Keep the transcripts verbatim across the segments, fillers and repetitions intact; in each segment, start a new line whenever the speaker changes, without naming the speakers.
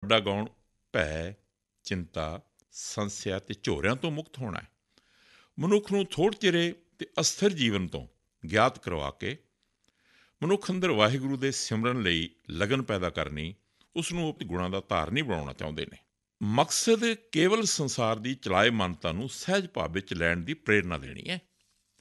ਵੱਡਾ ਗਾਉਣ ਭੈ, ਚਿੰਤਾ, ਸੰਸਿਆ ਅਤੇ ਝੋਰਿਆਂ ਤੋਂ ਮੁਕਤ ਹੋਣਾ ਹੈ। ਮਨੁੱਖ ਨੂੰ ਥੋੜ੍ਹ ਚਿਰੇ ਅਤੇ ਅਸਥਿਰ ਜੀਵਨ ਤੋਂ ਗਿਆਤ ਕਰਵਾ ਕੇ ਮਨੁੱਖ ਅੰਦਰ ਵਾਹਿਗੁਰੂ ਦੇ ਸਿਮਰਨ ਲਈ ਲਗਨ ਪੈਦਾ ਕਰਨੀ, ਉਸ ਨੂੰ ਆਪਣੇ ਗੁਣਾਂ ਦਾ ਧਾਰਨੀ ਬਣਾਉਣਾ ਚਾਹੁੰਦੇ ਨੇ। ਮਕਸਦ ਕੇਵਲ ਸੰਸਾਰ ਦੀ ਚਲਾਏਮਨਤਾ ਨੂੰ ਸਹਿਜ ਭਾਵ ਵਿੱਚ ਲੈਣ ਦੀ ਪ੍ਰੇਰਨਾ ਦੇਣੀ ਹੈ।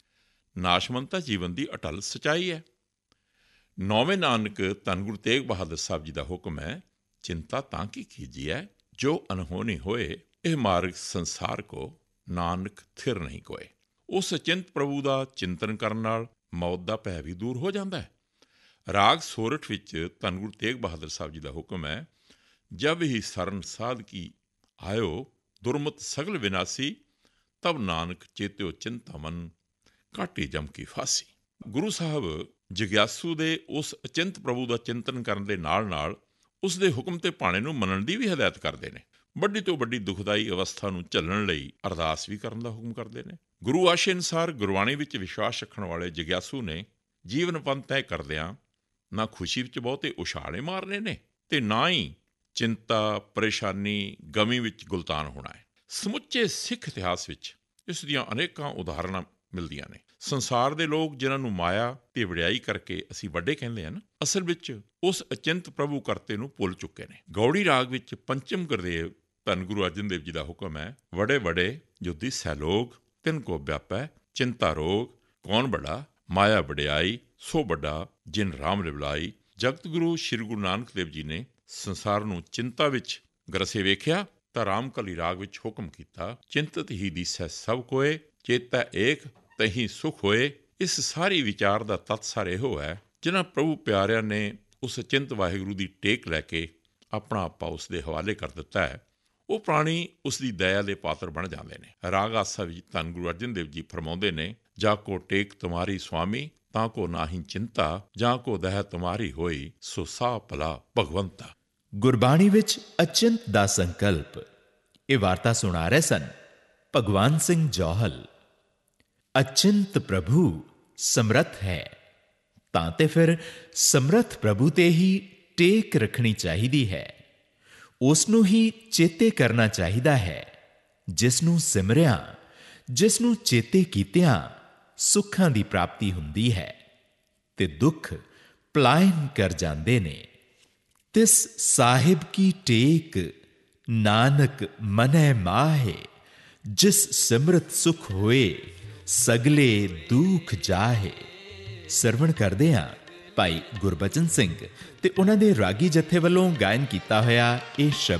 ਨਾਸ਼ਮਨਤਾ ਜੀਵਨ ਦੀ ਅਟਲ ਸੱਚਾਈ ਹੈ। ਨੌਵੇਂ ਨਾਨਕ ਧੰਨ ਗੁਰੂ ਤੇਗ ਬਹਾਦਰ ਸਾਹਿਬ ਜੀ ਦਾ ਹੁਕਮ ਹੈ, ਚਿੰਤਾ ਤਾਂ ਕੀ ਕੀਜੀਐ ਜੋ ਅਨਹੋਣੀ ਹੋਏ, ਇਹ ਮਾਰਗ ਸੰਸਾਰ ਕੋ ਨਾਨਕ ਥਿਰ ਨਹੀਂ ਕੋਏ। ਉਸ ਅਚਿੰਤ ਪ੍ਰਭੂ ਦਾ ਚਿੰਤਨ ਕਰਨ ਨਾਲ ਮੌਤ ਦਾ ਭੈ ਵੀ ਦੂਰ ਹੋ ਜਾਂਦਾ ਹੈ। ਰਾਗ ਸੋਰਠ ਵਿੱਚ ਧੰਨ ਗੁਰੂ ਤੇਗ ਬਹਾਦਰ ਸਾਹਿਬ ਜੀ ਦਾ ਹੁਕਮ ਹੈ, ਜਬ ਹੀ ਸਰਨ ਸਾਧ ਕੀ ਆਇਓ, ਦੁਰਮਤ ਸਗਲ ਵਿਨਾਸੀ, ਤਬ ਨਾਨਕ ਚੇਤਿਓ ਚਿੰਤਾ ਮਨ, ਘਾਟੀ ਜਮ ਕੀ ਫਾਸੀ। ਗੁਰੂ ਸਾਹਿਬ ਜਗਿਆਸੂ ਦੇ ਉਸ ਅਚਿੰਤ ਪ੍ਰਭੂ ਦਾ ਚਿੰਤਨ ਕਰਨ ਦੇ ਨਾਲ ਨਾਲ ਉਸ ਦੇ ਹੁਕਮ ਤੇ ਭਾਣੇ ਨੂੰ ਮੰਨਣ ਦੀ ਵੀ ਹਦਾਇਤ ਕਰਦੇ ਨੇ। ਵੱਡੀ ਤੋਂ ਵੱਡੀ ਦੁਖਦਾਈ ਅਵਸਥਾ ਨੂੰ ਝੱਲਣ ਲਈ ਅਰਦਾਸ ਵੀ ਕਰਨ ਦਾ ਹੁਕਮ ਕਰਦੇ ਨੇ। ਗੁਰੂ ਆਸ਼ੇ ਅਨੁਸਾਰ ਗੁਰਬਾਣੀ ਵਿੱਚ ਵਿਸ਼ਵਾਸ ਰੱਖਣ ਵਾਲੇ ਜਗਿਆਸੂ ਨੇ ਜੀਵਨ ਪੰਥ ਤੈਅ ਕਰਦਿਆਂ ਨਾ ਖੁਸ਼ੀ ਵਿੱਚ ਬਹੁਤੇ ਉਛਾਲੇ ਮਾਰਨੇ ਨੇ ਤੇ ਨਾ ਹੀ ਚਿੰਤਾ, ਪਰੇਸ਼ਾਨੀ, ਗਮੀ ਵਿੱਚ ਗੁਲਤਾਨ ਹੋਣਾ ਹੈ। ਸਮੁੱਚੇ ਸਿੱਖ ਇਤਿਹਾਸ ਵਿੱਚ ਇਸ ਦੀਆਂ ਅਨੇਕਾਂ ਉਦਾਹਰਨਾਂ ਮਿਲਦੀਆਂ ਨੇ। ਸੰਸਾਰ ਦੇ ਲੋਕ ਜਿਨ੍ਹਾਂ ਨੂੰ ਮਾਇਆ ਤੇ ਵਡਿਆਈ ਕਰਕੇ ਅਸੀਂ ਵੱਡੇ ਕਹਿੰਦੇ ਹਨ, ਅਸਲ ਵਿੱਚ ਉਸ ਅਚਿੰਤ ਪ੍ਰਭੂ ਕਰਤੇ ਨੂੰ ਭੁੱਲ ਚੁੱਕੇ ਨੇ। ਗੌੜੀ ਰਾਗ ਵਿੱਚ ਪੰਚਮ ਗੁਰਦੇਵ ਧੰਨ ਗੁਰੂ ਅਰਜਨ ਦੇਵ ਜੀ ਦਾ ਹੁਕਮ ਹੈ, ਵੜੇ ਵੜੇ ਜੋ ਦਿਸੈ ਲੋਗ, ਤਿਨ ਕੋ ਵਿਆਪੈ ਚਿੰਤਾ ਰੋਗ, ਕੌਣ ਬੜਾ ਮਾਇਆ ਵਡਿਆਈ, ਸੋ ਵੱਡਾ ਜਿਨ ਰਾਮ ਲਿਵਲਾਈ। ਜਗਤ ਗੁਰੂ ਸ਼੍ਰੀ ਗੁਰੂ ਨਾਨਕ ਦੇਵ ਜੀ ਨੇ ਸੰਸਾਰ ਨੂੰ ਚਿੰਤਾ ਵਿੱਚ ਗਰਸੇ ਵੇਖਿਆ ਤਾਂ ਰਾਮਕਲੀ ਰਾਗ ਵਿੱਚ ਹੁਕਮ ਕੀਤਾ, ਚਿੰਤਤ ਹੀ ਦੀਸੈ ਸਭ ਕੋਏ, ਚੇਤੈ ਏਕ ਤਹੀਂ ਸੁਖ ਹੋਏ। ਇਸ ਸਾਰੀ ਵਿਚਾਰ ਦਾ ਤੱਤ ਸਾਰ ਇਹੋ ਹੈ, ਜਿਨ੍ਹਾਂ ਪ੍ਰਭੂ ਪਿਆਰਿਆਂ ਨੇ ਉਸ ਅਚਿੰਤ ਵਾਹਿਗੁਰੂ ਦੀ ਟੇਕ ਲੈ ਕੇ ਆਪਣਾ ਆਪਾ ਉਸ ਦੇ ਹਵਾਲੇ ਕਰ ਦਿੱਤਾ ਹੈ, ਉਹ ਪ੍ਰਾਣੀ ਉਸ ਦੀ ਦਇਆ ਦੇ ਪਾਤਰ ਬਣ ਜਾਂਦੇ ਨੇ। ਰਾਗ ਆਸਾ ਵਿੱਚ ਧੰਨ ਗੁਰੂ ਅਰਜਨ ਦੇਵ ਜੀ ਫਰਮਾਉਂਦੇ ਨੇ, ਜਾ ਕੋ ਟੇਕ ਤੁਮਾਰੀ ਸੁਆਮੀ, ਤਾਂ ਕੋ ਨਾਹੀਂ ਚਿੰਤਾ, ਜਾਂ ਕੋ ਦਇਆ ਤੁਮਾਰੀ ਹੋਈ, ਸੋ ਸਾ ਭਲਾ ਭਗਵੰਤਾ।
ਗੁਰਬਾਣੀ ਵਿੱਚ ਅਚਿੰਤ ਦਾ ਸੰਕਲਪ। ਇਹ ਵਾਰਤਾ ਸੁਣਾ ਰਹੇ ਸਨ ਭਗਵਾਨ ਸਿੰਘ ਜੌਹਲ। ਅਚਿੰਤ ਪ੍ਰਭੂ ਸਮਰੱਥ ਹੈ ਤਾਂ ਤੇ ਫਿਰ ਸਮਰੱਥ ਪ੍ਰਭੂ ਤੇ ਹੀ ਟੇਕ ਰੱਖਣੀ ਚਾਹੀਦੀ ਹੈ। ਉਸ ਨੂੰ ਹੀ ਚੇਤੇ ਕਰਨਾ ਚਾਹੀਦਾ ਹੈ, ਜਿਸ ਨੂੰ ਸਿਮਰਿਆ, ਜਿਸ ਨੂੰ ਚੇਤੇ ਕੀਤਿਆਂ ਸੁੱਖਾਂ ਦੀ ਪ੍ਰਾਪਤੀ ਹੁੰਦੀ ਹੈ ਤੇ ਦੁੱਖ ਪਲਾਇਨ ਕਰ ਜਾਂਦੇ ਨੇ। ਤਿਸ ਸਾਹਿਬ ਕੀ ਟੇਕ ਨਾਨਕ ਮਨੈ ਮਾਹੇ, ਜਿਸ ਸਿਮਰਤ ਸੁਖ ਹੋਏ ਸਗਲੇ ਦੁੱਖ ਜਾਹੇ। ਸਰਵਣ ਕਰਦੇ ਹਾਂ ਭਾਈ ਗੁਰਬਚਨ ਸਿੰਘ ਤੇ ਉਹਨਾਂ ਦੇ ਰਾਗੀ ਜਥੇ ਵੱਲੋਂ ਗਾਇਨ ਕੀਤਾ ਹੋਇਆ ਇਹ ਸ਼ਬਦ।